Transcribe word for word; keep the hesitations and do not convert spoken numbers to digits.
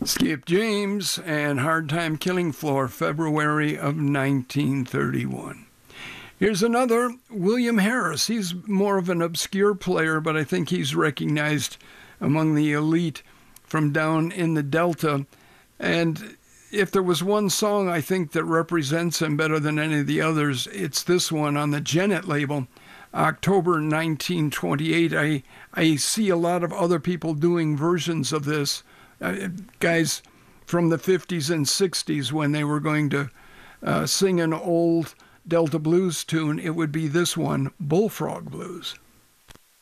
Skip James and Hard Time Killing Floor, February of nineteen thirty-one. Here's another, William Harris. He's more of an obscure player, but I think he's recognized among the elite from down in the Delta. And if there was one song I think that represents him better than any of the others, it's this one on the Genet label, October nineteen twenty-eight. I, I see a lot of other people doing versions of this, uh, guys from the fifties and sixties when they were going to uh, sing an old Delta blues tune. It would be this one, Bullfrog Blues.